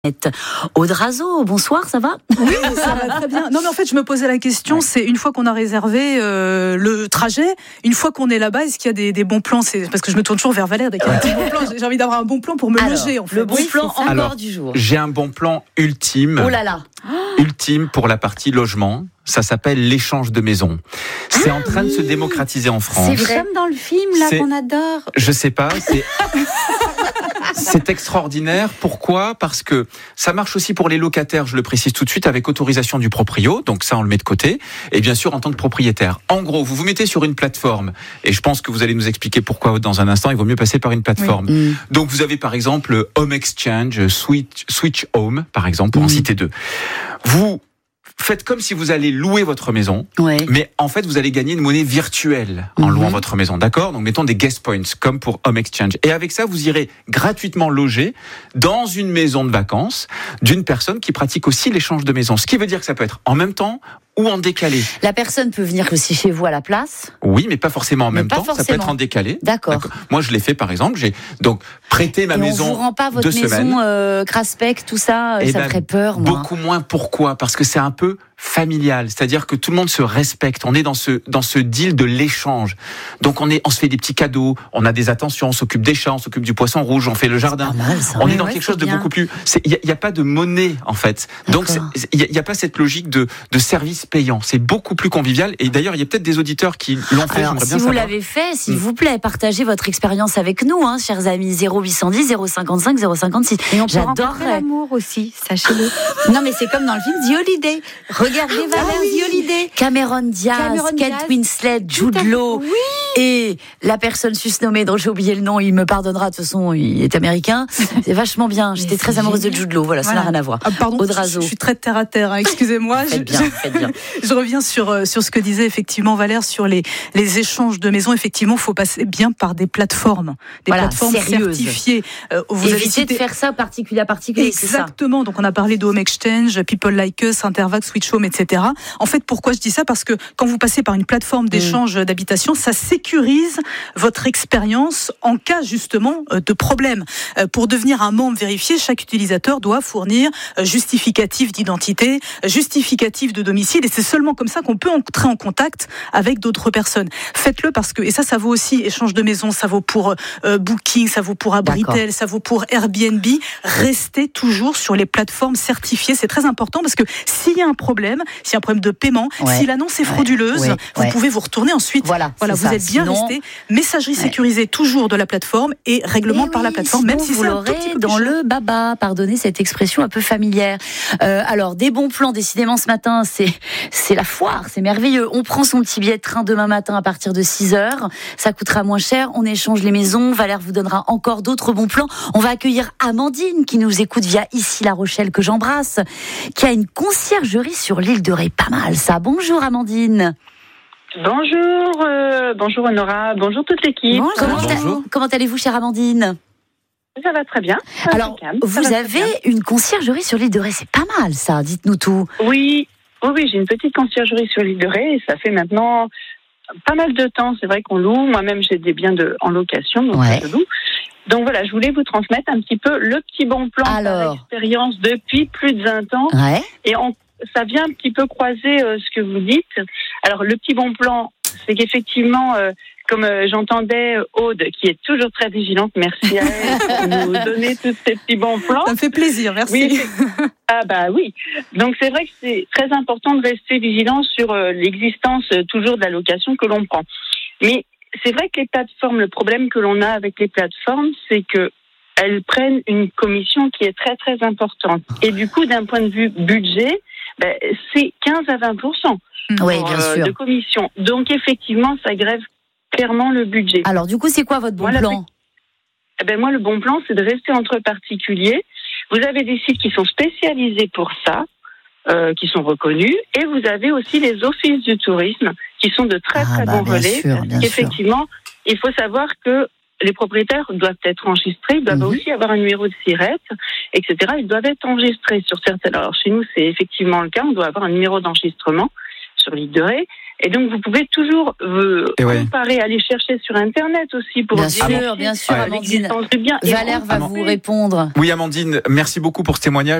Aude Razo, bonsoir, ça va ? Oui, ça va très bien. Non, mais en fait, je me posais la question, c'est une fois qu'on a réservé le trajet, une fois qu'on est là-bas, est-ce qu'il y a des bons plans ? C'est parce que je me tourne toujours vers Valère dès qu'il y a un petit bon plan. J'ai envie d'avoir un bon plan pour me loger. En fait. Le bon plan encore du jour. J'ai un bon plan ultime. Oh là là. Ultime pour la partie logement. Ça s'appelle l'échange de maisons. C'est en train de se démocratiser en France. C'est vrai. Comme dans le film là qu'on adore. Je sais pas, c'est extraordinaire. Pourquoi ? Parce que ça marche aussi pour les locataires, je le précise tout de suite, avec autorisation du proprio, donc ça on le met de côté, et bien sûr en tant que propriétaire. En gros, vous vous mettez sur une plateforme, et je pense que vous allez nous expliquer pourquoi dans un instant, il vaut mieux passer par une plateforme. Oui. Donc vous avez par exemple Home Exchange, Switch Home, par exemple, pour en citer deux. Vous faites comme si vous allez louer votre maison, mais en fait, vous allez gagner une monnaie virtuelle en louant votre maison, d'accord ? Donc, mettons des guest points, comme pour Home Exchange. Et avec ça, vous irez gratuitement loger dans une maison de vacances d'une personne qui pratique aussi l'échange de maisons. Ce qui veut dire que ça peut être en même temps ou en décalé. La personne peut venir aussi chez vous à la place ? Oui, mais pas forcément en même temps. Ça peut être en décalé. D'accord. Moi, je l'ai fait, par exemple. J'ai donc prêté ma maison 2 semaines. On vous rend pas votre maison Craspec, tout ça, ça me ferait peur, moi. Beaucoup moins. Pourquoi ? Parce que c'est un peu familial, c'est-à-dire que tout le monde se respecte. On est dans ce deal de l'échange. Donc on se fait des petits cadeaux, on a des attentions, on s'occupe des chats, on s'occupe du poisson rouge, on fait le jardin. Mal, ça. On est dans quelque chose de beaucoup plus. Il y a pas de monnaie en fait. Donc il y a pas cette logique de service payant. C'est beaucoup plus convivial. Et d'ailleurs il y a peut-être des auditeurs qui l'ont fait. Alors, si vous l'avez fait, s'il vous plaît, partagez votre expérience avec nous, chers amis. 0810 055 056. Et on peut rencontrer l'amour aussi, sachez-le. Non mais c'est comme dans le film The Holiday. Regardez Valère The Holiday. Cameron Diaz, Kate Winslet, Jude Law et la personne susnommée dont j'ai oublié le nom, il me pardonnera, de toute façon, il est américain. C'est vachement bien. J'étais très amoureuse de Jude Law. Voilà, ça n'a rien à voir. Pardon, Aude Razo. Je suis très terre à terre, excusez-moi. Faites bien. Je reviens sur ce que disait effectivement Valère sur les échanges de maisons. Effectivement, il faut passer bien par des plateformes. Des plateformes sérieuses. Certifiées. Évitez de faire ça particulier à particulier. Exactement. Donc on a parlé de Home Exchange, People Like Us, Intervax, Switch Home, etc. En fait, pourquoi je dis ça ? Parce que quand vous passez par une plateforme d'échange d'habitation, ça sécurise votre expérience en cas justement de problème. Pour devenir un membre vérifié, chaque utilisateur doit fournir justificatif d'identité, justificatif de domicile, et c'est seulement comme ça qu'on peut entrer en contact avec d'autres personnes. Faites-le parce que, et ça vaut aussi échange de maison, ça vaut pour Booking, ça vaut pour Abritel, ça vaut pour Airbnb. Restez toujours sur les plateformes certifiées, c'est très important parce que s'il y a un problème de paiement, si l'annonce est frauduleuse, vous pouvez vous retourner ensuite. Voilà, vous êtes bien resté. Messagerie sécurisée toujours de la plateforme et règlement par la plateforme, même si vous c'est l'aurez dans le baba. Pardonnez cette expression un peu familière. Alors, des bons plans, décidément, ce matin, c'est la foire, c'est merveilleux. On prend son petit billet de train demain matin à partir de 6h. Ça coûtera moins cher. On échange les maisons. Valère vous donnera encore d'autres bons plans. On va accueillir Amandine qui nous écoute via ici La Rochelle, que j'embrasse, qui a une conciergerie sur l'île de Ré. Pas mal ça. Bonjour Amandine. Bonjour Honora, bonjour toute l'équipe. Comment allez-vous, chère Amandine ? Ça va très bien. Alors, vous avez une conciergerie sur l'île de Ré, c'est pas mal ça, dites-nous tout. Oui, j'ai une petite conciergerie sur l'île de Ré et ça fait maintenant pas mal de temps, c'est vrai qu'on loue. Moi-même, j'ai des biens en location, donc je loue. Donc voilà, je voulais vous transmettre un petit peu le petit bon plan par expérience depuis plus de 20 ans. Et ça vient un petit peu croiser ce que vous dites. Alors, le petit bon plan, c'est qu'effectivement, comme j'entendais Aude, qui est toujours très vigilante, merci à elle pour nous donner tous ces petits bons plans. Ça me fait plaisir, merci. Oui. Donc, c'est vrai que c'est très important de rester vigilant sur l'existence toujours de la location que l'on prend. Mais c'est vrai que les plateformes, le problème que l'on a avec les plateformes, c'est que elles prennent une commission qui est très, très importante. Et du coup, d'un point de vue budget, c'est 15 à 20% de commission. Donc, effectivement, ça grève clairement le budget. Alors, du coup, c'est quoi votre bon plan ? Moi, le bon plan, c'est de rester entre particuliers. Vous avez des sites qui sont spécialisés pour ça, qui sont reconnus, et vous avez aussi les offices du tourisme, qui sont de très, très bons relais. Effectivement, il faut savoir que les propriétaires doivent être enregistrés, ils doivent aussi avoir un numéro de SIRET, etc. Ils doivent être enregistrés sur certaines. Alors, chez nous, c'est effectivement le cas, on doit avoir un numéro d'enregistrement sur l'île de Ré. Et donc, vous pouvez toujours comparer, aller chercher sur Internet aussi pour bien sûr, Amandine. Valère va vous répondre. Oui, Amandine, merci beaucoup pour ce témoignage.